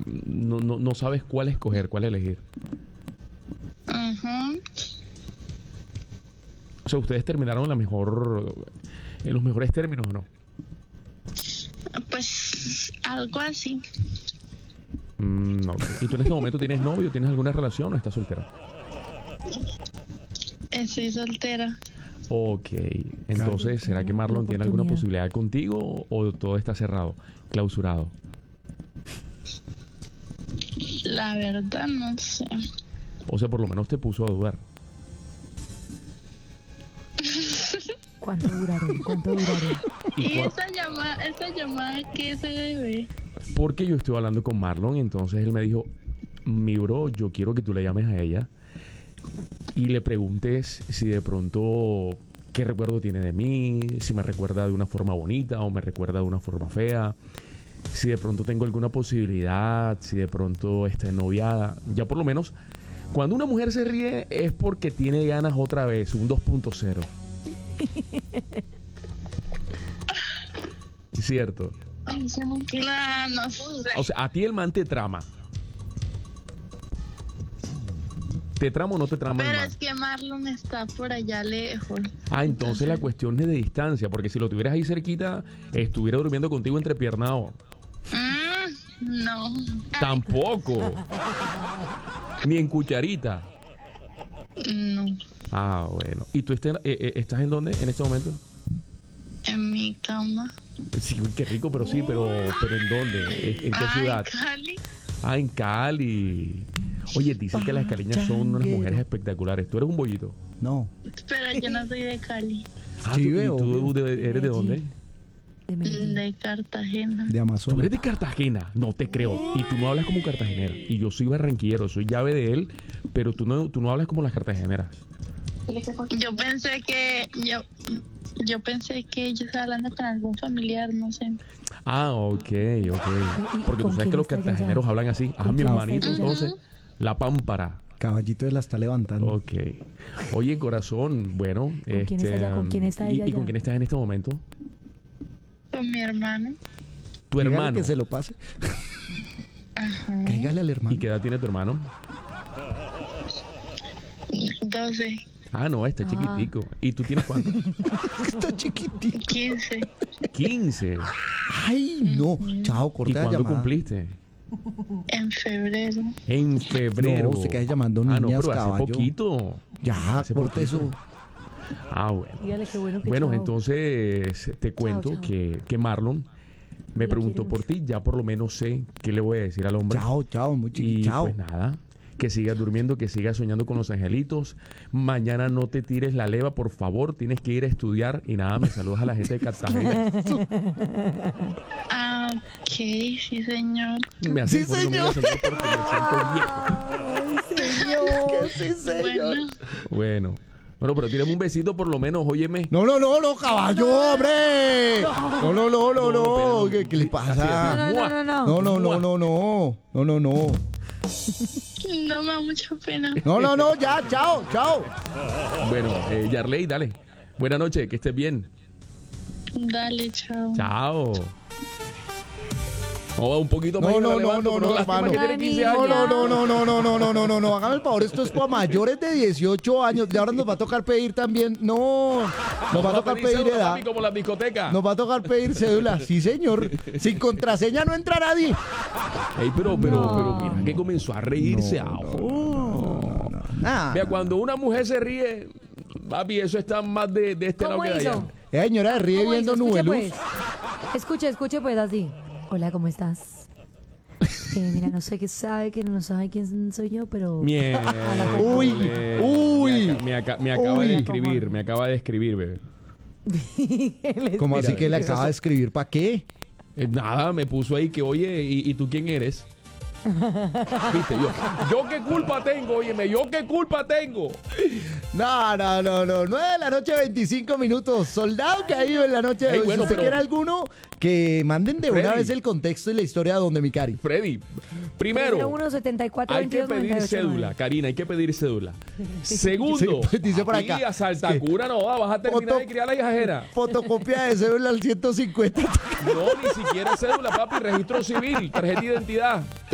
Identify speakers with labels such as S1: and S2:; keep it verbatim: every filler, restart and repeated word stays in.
S1: no, no, no sabes cuál escoger, cuál elegir.
S2: Ujú.
S1: O sea, ustedes terminaron la mejor, en los mejores términos, ¿o no?
S2: Pues algo así.
S1: Mm, no. ¿Y tú en este momento tienes novio, tienes alguna relación o estás soltera?
S2: Estoy soltera.
S1: Ok, entonces, ¿será que Marlon tiene alguna posibilidad contigo o todo está cerrado, clausurado?
S2: La verdad no sé.
S1: O sea, por lo menos te puso a dudar.
S3: ¿Cuánto duraré? ¿Cuánto duraré?
S2: ¿Y
S1: cua-
S2: esa llamada, esa llamada qué se debe?
S1: Porque yo estuve hablando con Marlon, entonces él me dijo, mi bro, yo quiero que tú le llames a ella y le preguntes si de pronto qué recuerdo tiene de mí, si me recuerda de una forma bonita o me recuerda de una forma fea, si de pronto tengo alguna posibilidad, si de pronto está noviada. Ya por lo menos, cuando una mujer se ríe es porque tiene ganas otra vez, un dos punto cero. Cierto.
S2: No, no sé.
S1: O sea, a ti el man te trama. ¿Te trama o no te trama el
S2: Pero
S1: man?
S2: es que Marlon está por allá lejos.
S1: Ah, entonces la cuestión es de distancia, porque si lo tuvieras ahí cerquita, estuviera durmiendo contigo entrepiernado.
S2: Mm, no.
S1: Tampoco. Ni en cucharita.
S2: No.
S1: Ah, bueno. ¿Y tú estás, eh, eh, estás en dónde en este momento?
S2: En mi cama.
S1: Sí, uy, qué rico, pero sí, pero, pero ¿en dónde? ¿En, en qué
S2: Ay,
S1: ciudad?
S2: Cali.
S1: Ah, en Cali. Oye, dicen que las caleñas son unas mujeres espectaculares. ¿Tú eres un bollito?
S4: No.
S2: Pero yo no soy de Cali.
S1: Ah,
S4: Sí,
S1: ¿tú, y
S4: veo,
S1: tú
S4: veo.
S1: de- eres de dónde?
S3: De Medellín.
S2: De Cartagena.
S4: De
S1: Tú
S4: Amazonas.
S1: eres de Cartagena, no te creo. Y tú no hablas como cartagenera. Y yo soy barranquillero, soy llave de él, pero tú no, tú no hablas como las cartageneras.
S2: Yo pensé que yo yo pensé que yo estaba hablando con algún familiar, no sé.
S1: Ah, ok, ok. Porque tú
S3: con
S1: sabes
S3: quién
S1: que los
S3: está ella?
S1: cartageneros hablan así. Ah, mi
S3: quién está
S1: hermanito,
S3: ella?
S1: entonces. La pámpara.
S4: Caballito de la está levantando.
S1: Ok. Oye, corazón, bueno.
S3: ¿Con quién está ella? ¿Con quién está
S1: y-
S3: ella
S1: ¿Y, con
S3: ya?
S1: quién estás en este momento?
S2: Con mi hermano.
S1: Tu
S4: Dígale
S1: hermano.
S4: que se lo pase.
S2: Ajá.
S4: Cáigale al hermano.
S1: ¿Y qué edad tiene tu hermano?
S2: doce,
S1: Ah, no, está
S3: Ah.
S1: chiquitico. ¿Y tú tienes cuánto?
S4: Está chiquitito.
S2: quince.
S1: quince.
S4: Ay, no. Chao,
S1: ¿Y
S4: corta la
S1: cuándo
S4: llamada.
S1: cumpliste?
S2: En febrero.
S1: En febrero.
S4: No, se queda llamando
S1: Ah, no,
S4: niñas,
S1: pero hace
S4: caballo.
S1: poquito.
S4: Ya,
S1: Hace
S4: corte
S1: poquito.
S4: eso.
S1: Ah, bueno.
S3: Dígale qué bueno que
S1: Bueno,
S3: chao.
S1: entonces te cuento
S3: chao.
S1: Que, que Marlon me
S3: La
S1: preguntó
S3: quiere
S1: por ti. Ya por lo menos sé qué le voy a decir al hombre.
S4: Chao, chao, muy
S1: Y
S4: chiquito. Chao.
S1: pues nada, que sigas durmiendo, que sigas soñando con los angelitos. Mañana no te tires la leva, por favor. Tienes que ir a estudiar. Y nada, me saludas a la gente de Cartagena.
S2: Ah, ok, sí, señor.
S1: Me hace
S4: Sí,
S1: el favor, no me digas señor, porque me siento viejo.
S4: Que sí, señor.
S2: Bueno,
S1: Bueno. Bueno, pero tírame un besito por lo menos, óyeme.
S4: No, no, no, no, caballo, hombre. No, no, no, no, no.
S1: No,
S4: ¿Qué, qué le
S1: así
S4: pasa?
S1: es.
S3: No, no, no, no.
S4: No, no, no, no, no. No, no, no.
S2: no me da mucha pena.
S4: No, no, no, ya, chao, chao.
S1: Bueno, eh, Yarley, dale. Buenas noches, que estés bien.
S2: Dale, chao.
S1: Chao. Oh, un poquito más.
S4: No,
S1: y me la
S4: no, no,
S1: levanto,
S4: no,
S1: pero
S4: no,
S1: lástima
S4: hermano.
S1: que tiene quince
S3: No,
S1: años.
S4: No, no, no, no, no, no, no, no, no, no. Hágame el favor, esto es para mayores de dieciocho años. Y ahora nos va a tocar pedir también. No, nos va a tocar pedir
S1: cédula,
S4: edad.
S1: papi, como la discoteca.
S4: Nos va a tocar pedir cédula. Sí, señor. Sin contraseña no entra nadie.
S1: Ey, pero, pero,
S3: No.
S1: pero, mira que comenzó a reírse
S4: No,
S1: ahora.
S4: Ah.
S1: Vea, cuando una mujer se ríe, papi, eso está más de, de este lado
S3: ¿Cómo
S1: que de allá.
S3: hizo?
S4: Eh, señora, ríe
S3: ¿Cómo
S4: viendo
S3: hizo? Escuche,
S4: Nubeluz.
S3: pues. Escuche, escuche pues así. Hola, ¿cómo estás? Eh, mira, no sé qué sabe, que no sabe quién soy yo, pero...
S1: Mierda.
S4: Uy, uy.
S1: Me, aca- me, aca- me acaba
S4: Uy.
S1: de escribir, me acaba de escribir, bebé.
S4: ¿Cómo así
S1: Mira,
S4: que le
S1: esas
S4: acaba de
S1: son-
S4: escribir? ¿Para qué?
S1: Eh, nada, me puso ahí que, oye, ¿y, y tú quién eres? Viste, yo, yo qué culpa tengo, óyeme, yo qué culpa tengo.
S4: No, no, no, no. nueve de la noche, veinticinco minutos. Soldado caído en la noche de
S1: Ey,
S4: hoy.
S1: bueno,
S4: si usted
S1: pero-
S4: quiere alguno, que manden de una
S1: Freddy.
S4: vez el contexto y la historia de Donde mi cari.
S1: Freddy, primero,
S3: uno setenta y cuatro
S1: hay que
S3: veintidós
S1: pedir
S3: noventa y ocho
S1: cédula,
S3: nueve.
S1: Karina, hay que pedir cédula. Segundo,
S4: Sí, pues, dice por
S1: aquí
S4: acá.
S1: a Saltacura no va, vas a terminar
S4: Foto-
S1: de criar la hijajera.
S4: Fotocopia de cédula al ciento cincuenta.
S1: No, ni siquiera cédula, papi, registro civil, tarjeta de identidad.